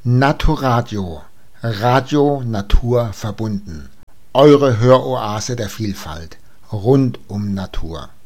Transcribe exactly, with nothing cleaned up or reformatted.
Naturadio, Radio Natur verbunden. Eure Höroase der Vielfalt, rund um Natur.